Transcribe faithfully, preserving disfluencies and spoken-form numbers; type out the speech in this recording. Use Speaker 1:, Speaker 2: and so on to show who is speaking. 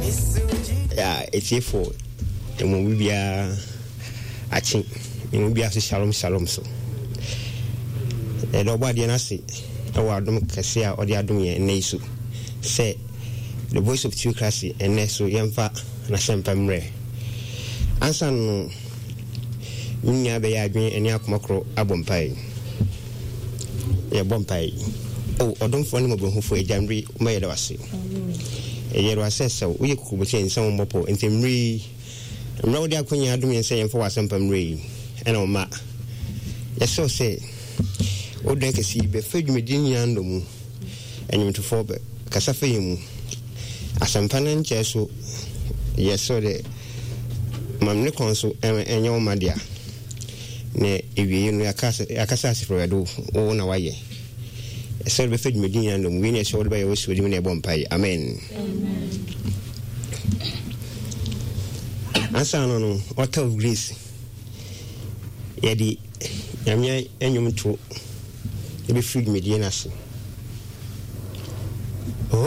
Speaker 1: Yeah, it's here for the Mubia Achin, Mubia Shalom Shalom. So, nobody nasi, our Dom Cassia or the Adumia and Nesu say the voice of two classy and Nesu Yamfa Nasampamre. Answer no, Minya Bay and Yakumacro Abompai. Ya Bompai. Oh, I don't find him who for a jamboree made us. A year was said so. We could change some mopo and Timri. No, they are going to do saying for us some ray. And on ma. Yes, so say. Oh, they can see the fed medina and and you to fall Casafim. As some panan cheso. Yes, so the Mamma Consul and your Madia. Ne, if you know a cassas for a do, oh, no, I. So the fed medina and the winner showed by a wish with a bompay. Amen. Answer no, what of Greece? Yadi, Yamia, and you to be free medianasi.